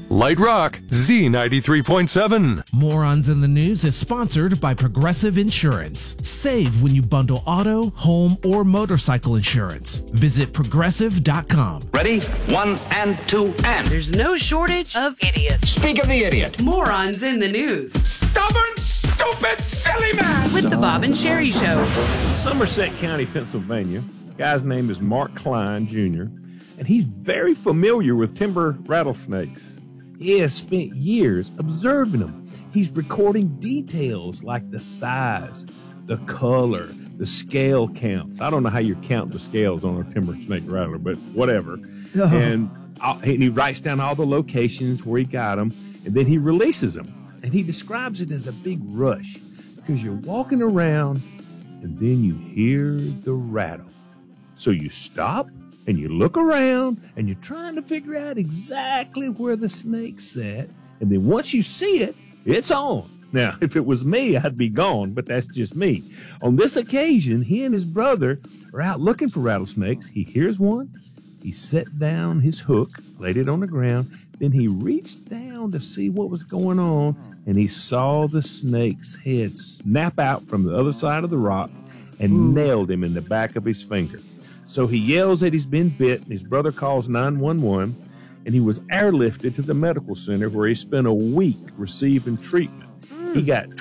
Light Rock, Z93.7. Morons in the News is sponsored by Progressive Insurance. Save when you bundle auto, home, or motorcycle insurance. Visit progressive.com. Ready? 1 and 2 and. There's no shortage of idiots. Speak of the idiot. Morons in the News. Stubborn, stupid, silly man. With the Bob and Sherry Show. Somerset County, Pennsylvania. Guy's name is Mark Klein, Jr., and he's very familiar with timber rattlesnakes. He has spent years observing them. He's recording details like the size, the color, the scale counts. I don't know how you count the scales on a timber snake rattler, but whatever. And he writes down all the locations where he got them, and then he releases them. And he describes it as a big rush because you're walking around and then you hear the rattle. So you stop and you look around and you're trying to figure out exactly where the snake's at. And then once you see it, it's on. Now, if it was me, I'd be gone, but that's just me. On this occasion, he and his brother are out looking for rattlesnakes. He hears one. He set down his hook, laid it on the ground. Then he reached down to see what was going on, and he saw the snake's head snap out from the other side of the rock and nailed him in the back of his finger. So he yells that he's been bit, and his brother calls 911, and he was airlifted to the medical center where he spent a week receiving treatment. He got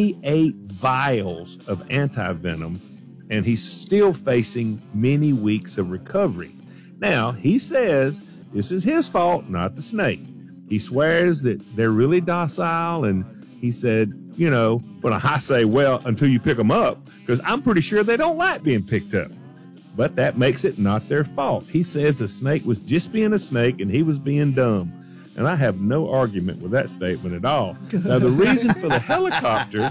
28 vials of antivenom, and he's still facing many weeks of recovery. Now, he says this is his fault, not the snake. He swears that they're really docile, and he said, you know, but I say, well, until you pick them up, because I'm pretty sure they don't like being picked up. But that makes it not their fault. He says the snake was just being a snake and he was being dumb. And I have no argument with that statement at all. Now, the reason for the helicopter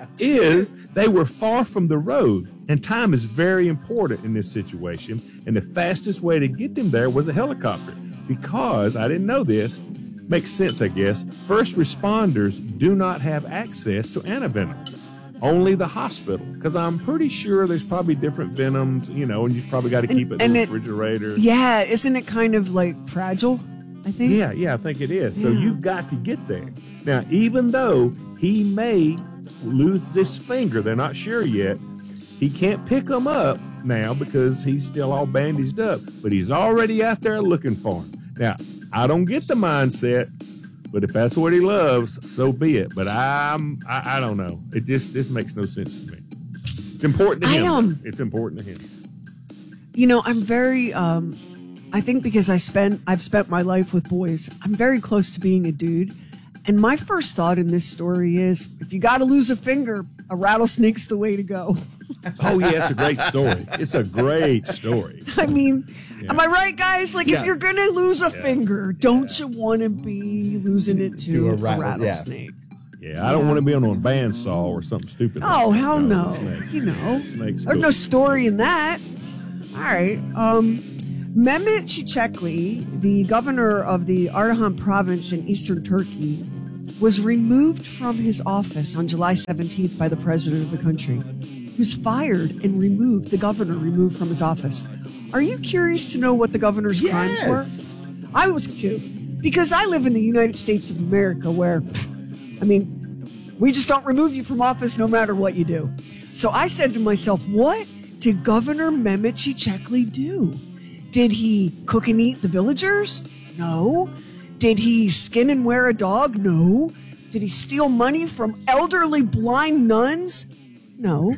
is they were far from the road, and time is very important in this situation. And the fastest way to get them there was a helicopter because, I didn't know this, makes sense, I guess, first responders do not have access to antivenom. Only the hospital, because I'm pretty sure there's probably different venoms, you know, and you've probably got to keep it in the refrigerator. Yeah, isn't it kind of like fragile, I think? Yeah, I think it is. So you've got to get there. Now, even though he may lose this finger, they're not sure yet, he can't pick them up now because he's still all bandaged up, but he's already out there looking for him. Now, I don't get the mindset, but if that's what he loves, so be it. But I don't know. This makes no sense to me. It's important to him. It's important to him. You know, I'm very, I think because I've spent my life with boys, I'm very close to being a dude. And my first thought in this story is, if you got to lose a finger, a rattlesnake's the way to go. Oh, yeah, it's a great story. It's a great story. I mean, am I right, guys? Like, if you're going to lose a finger, don't you want to be losing it to a rattlesnake? Yeah, I don't want to be on a bandsaw or something stupid. Oh, like hell no. Snakes. You know, Snakes there's no story in that. All right. Mehmet Çiçekli, the governor of the Ardahan province in eastern Turkey, was removed from his office on July 17th by the president of the country. He was fired and removed, the governor removed from his office. Are you curious to know what the governor's crimes were? I was too, because I live in the United States of America where, I mean, we just don't remove you from office no matter what you do. So I said to myself, what did Governor Mehmet Çiçekli do? Did he cook and eat the villagers? No. Did he skin and wear a dog? No. Did he steal money from elderly blind nuns? No.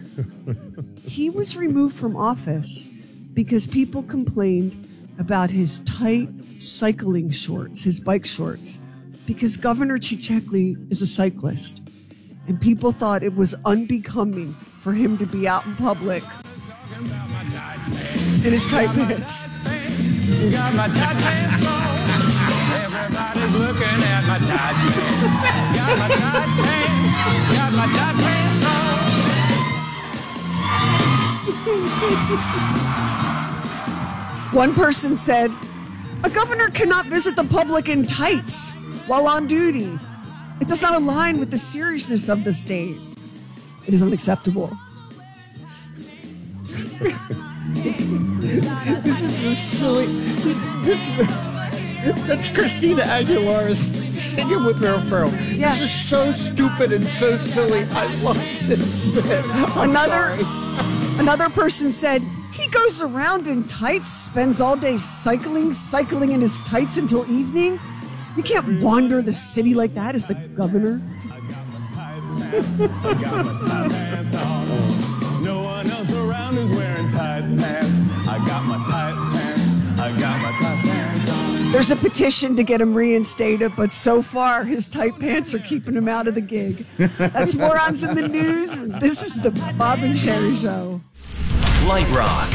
He was removed from office because people complained about his tight cycling shorts, his bike shorts, because Governor Çiçekli is a cyclist. And people thought it was unbecoming for him to be out in public in his tight pants. Got my tight pants on. Everybody's looking at my tight pants. Got my tight pants. Got my tight pants on. One person said, a governor cannot visit the public in tights while on duty. It does not align with the seriousness of the state. It is unacceptable. This is just silly. That's Christina Aguilera singing with Will Ferrell. Yeah. This is so stupid and so silly. I love this bit. I'm sorry. Another person said, he goes around in tights, spends all day cycling in his tights until evening. You can't wander the city like that as the governor. I got my tight pants on. No one else around is wearing tight pants. I got my tight pants. I got my tight pants on. There's a petition to get him reinstated, but so far his tight pants are keeping him out of the gig. That's Morons in the News. This is the Bob and Sherry Show. Light Rock,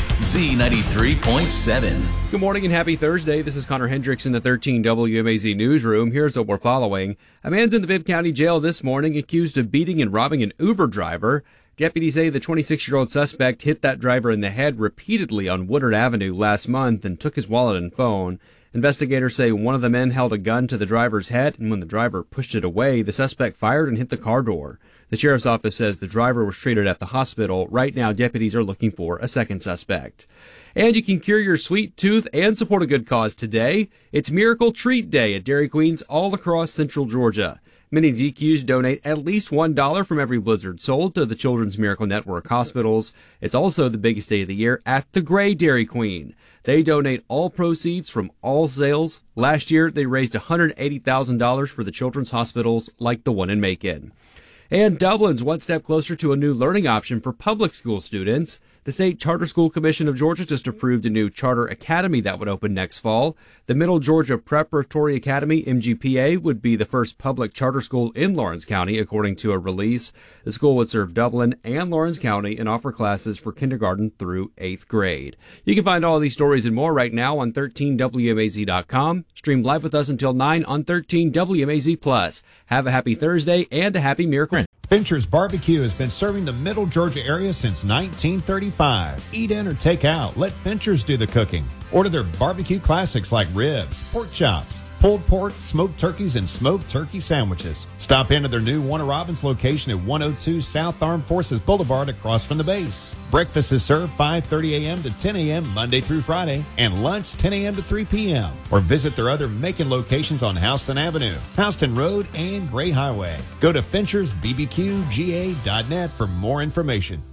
Z93.7. Good morning and happy Thursday. This is Connor Hendricks in the 13 WMAZ newsroom. Here's what we're following. A man's in the Bibb County Jail this morning accused of beating and robbing an Uber driver. Deputies say the 26-year-old suspect hit that driver in the head repeatedly on Woodard Avenue last month and took his wallet and phone. Investigators say one of the men held a gun to the driver's head, and when the driver pushed it away, the suspect fired and hit the car door. The sheriff's office says the driver was treated at the hospital. Right now, deputies are looking for a second suspect. And you can cure your sweet tooth and support a good cause today. It's Miracle Treat Day at Dairy Queens all across Central Georgia. Many DQs donate at least $1 from every Blizzard sold to the Children's Miracle Network hospitals. It's also the biggest day of the year at the Gray Dairy Queen. They donate all proceeds from all sales. Last year, they raised $180,000 for the children's hospitals like the one in Macon. And Dublin's one step closer to a new learning option for public school students. The State Charter School Commission of Georgia just approved a new charter academy that would open next fall. The Middle Georgia Preparatory Academy, MGPA, would be the first public charter school in Lawrence County, according to a release. The school would serve Dublin and Lawrence County and offer classes for kindergarten through 8th grade. You can find all these stories and more right now on 13WMAZ.com. Stream live with us until 9 on 13WMAZ+. Have a happy Thursday and a happy Miracle. Fincher's Barbecue has been serving the Middle Georgia area since 1935. Eat in or take out. Let Fincher's do the cooking. Order their barbecue classics like ribs, pork chops, pulled pork, smoked turkeys, and smoked turkey sandwiches. Stop into their new Warner Robins location at 102 South Armed Forces Boulevard across from the base. Breakfast is served 5:30 a.m. to 10 a.m. Monday through Friday, and lunch 10 a.m. to 3 p.m. Or visit their other Macon locations on Houston Avenue, Houston Road, and Gray Highway. Go to FinchersBBQGA.net for more information.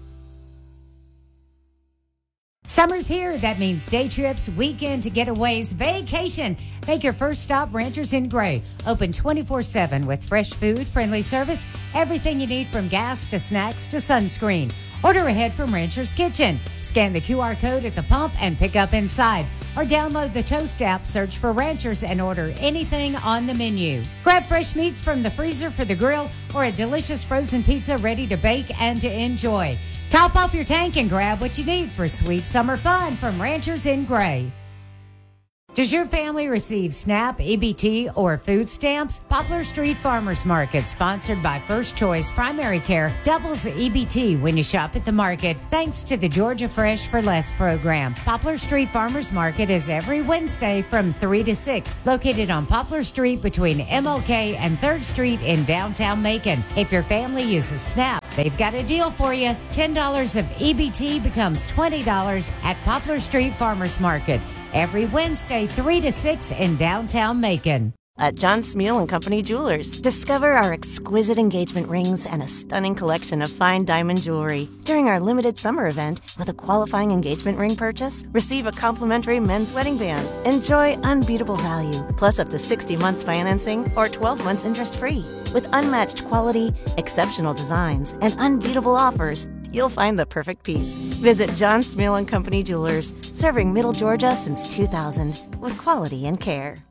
Summer's here. That means day trips, weekend getaways, vacation. Make your first stop Ranchers in Gray. Open 24/7 with fresh food, friendly service, everything you need from gas to snacks to sunscreen. Order ahead from Rancher's Kitchen. Scan the QR code at the pump and pick up inside. Or download the Toast app, search for Ranchers, and order anything on the menu. Grab fresh meats from the freezer for the grill or a delicious frozen pizza ready to bake and to enjoy. Top off your tank and grab what you need for sweet summer fun from Ranchers in Gray. Does your family receive SNAP, EBT, or food stamps? Poplar Street Farmers Market, sponsored by First Choice Primary Care, doubles the EBT when you shop at the market, thanks to the Georgia Fresh for Less program. Poplar Street Farmers Market is every Wednesday from 3 to 6, located on Poplar Street between MLK and 3rd Street in downtown Macon. If your family uses SNAP, they've got a deal for you. $10 of EBT becomes $20 at Poplar Street Farmers Market. Every Wednesday, 3 to 6 in downtown Macon. At John Smeal & Company Jewelers, discover our exquisite engagement rings and a stunning collection of fine diamond jewelry. During our limited summer event, with a qualifying engagement ring purchase, receive a complimentary men's wedding band. Enjoy unbeatable value, plus up to 60 months financing or 12 months interest-free. With unmatched quality, exceptional designs, and unbeatable offers, you'll find the perfect piece. Visit John Smeal & Company Jewelers, serving Middle Georgia since 2000 with quality and care.